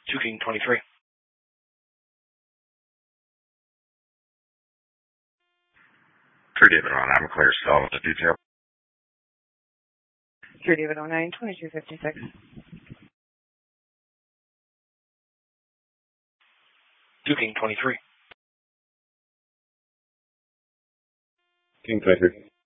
2 King 23. True David on, I'm clear still with the detail. True David 09, 2256. 2 King 23. King 23.